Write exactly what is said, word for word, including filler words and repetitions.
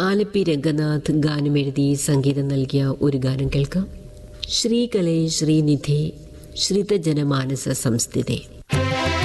ആലപ്പി രംഗനാഥ് ഗാനമെഴുതി സംഗീതം നൽകിയ ഒരു ഗാനം കേൾക്കാം. ശ്രീകലേ ശ്രീനിധി ശ്രിതജനമാനസ സംസ്ഥിതേ.